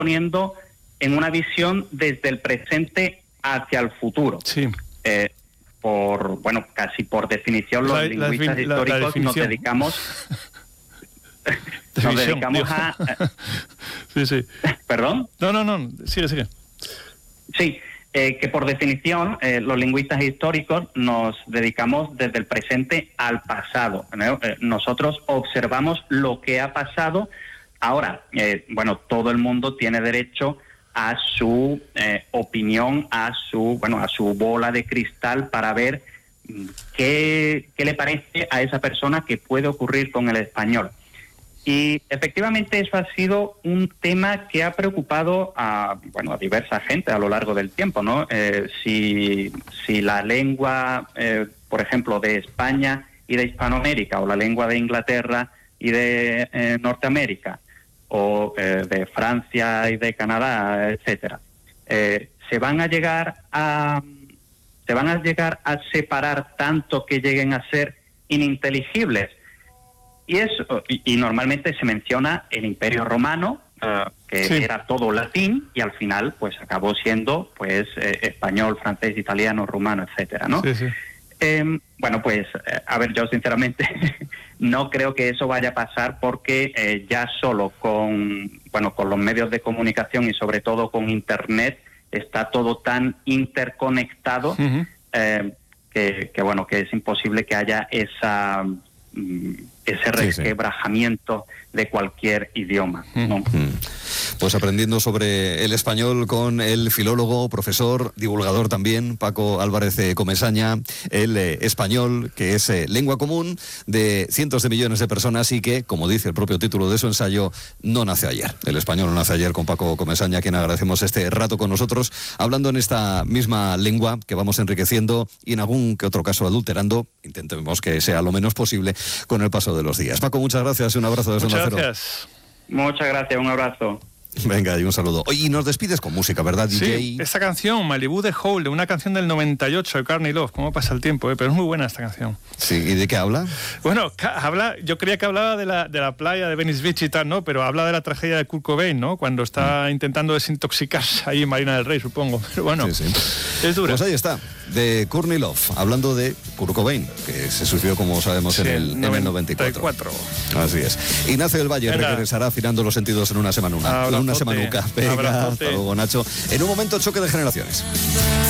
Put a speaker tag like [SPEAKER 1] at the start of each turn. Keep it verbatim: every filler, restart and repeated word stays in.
[SPEAKER 1] poniendo en una visión desde el presente hacia el futuro.
[SPEAKER 2] Sí.
[SPEAKER 1] Eh, por, bueno, casi por definición los
[SPEAKER 2] la,
[SPEAKER 1] lingüistas
[SPEAKER 2] la,
[SPEAKER 1] históricos
[SPEAKER 2] la
[SPEAKER 1] nos dedicamos... nos dedicamos a...
[SPEAKER 2] sí, sí.
[SPEAKER 1] ¿Perdón?
[SPEAKER 2] No, no, no, sigue, sigue.
[SPEAKER 1] Sí, eh, que por definición eh, los lingüistas históricos nos dedicamos desde el presente al pasado, ¿no? Eh, nosotros observamos lo que ha pasado. Ahora, eh, bueno, todo el mundo tiene derecho a su eh, opinión, a su, bueno, a su bola de cristal para ver qué, qué le parece a esa persona que puede ocurrir con el español. Y efectivamente eso ha sido un tema que ha preocupado a, bueno, a diversa gente a lo largo del tiempo, ¿no? Eh, si, si la lengua, eh, por ejemplo, de España y de Hispanoamérica, o la lengua de Inglaterra y de eh, Norteamérica, o eh, de Francia y de Canadá, etcétera, eh, se van a llegar a se van a llegar a separar tanto que lleguen a ser ininteligibles. Y eso, y, y normalmente se menciona el Imperio Romano, uh, que sí. era todo latín, y al final pues acabó siendo pues eh, español, francés, italiano, rumano, etcétera, ¿no?
[SPEAKER 2] Sí, sí.
[SPEAKER 1] Eh, bueno, pues, eh, a ver, yo sinceramente no creo que eso vaya a pasar, porque eh, ya solo con, bueno, con los medios de comunicación y sobre todo con Internet está todo tan interconectado uh-huh. eh, que, que, bueno, que es imposible que haya esa... ese resquebrajamiento sí, sí. de cualquier idioma, ¿no?
[SPEAKER 3] Pues aprendiendo sobre el español con el filólogo, profesor, divulgador también, Paco Álvarez Comesaña, el eh, español, que es eh, lengua común de cientos de millones de personas y que, como dice el propio título de su ensayo, no nace ayer. El español no nace ayer, con Paco Comesaña, a quien agradecemos este rato con nosotros, hablando en esta misma lengua que vamos enriqueciendo y en algún que otro caso adulterando, intentemos que sea lo menos posible con el paso de los días. Paco, muchas gracias y un abrazo desde
[SPEAKER 2] Muchas
[SPEAKER 3] Onda Cero.
[SPEAKER 2] gracias.
[SPEAKER 1] Muchas gracias, un abrazo.
[SPEAKER 3] Venga, y un saludo. Oye, y nos despides con música, ¿verdad, D J?
[SPEAKER 2] Sí, esta canción, Malibu de Hole, de una canción del noventa y ocho de Courtney Love. ¿Cómo pasa el tiempo? Eh? Pero es muy buena esta canción.
[SPEAKER 3] Sí, ¿y de qué habla?
[SPEAKER 2] Bueno, habla, yo creía que hablaba de la, de la playa de Venice Beach y tal, ¿no? Pero habla de la tragedia de Kurt Cobain, ¿no? Cuando está mm. intentando desintoxicarse ahí en Marina del Rey, supongo. Pero bueno, sí, sí. es dura.
[SPEAKER 3] Pues ahí está, de Courtney Love, hablando de Kurt Cobain, que se suicidó, como sabemos, sí, en, el, en el noventa y cuatro. Así es. Ignacio del Valle Venga. regresará afinando los sentidos en una semana, una, en una semanuca. Venga, hasta luego, Nacho. En un momento, choque de generaciones.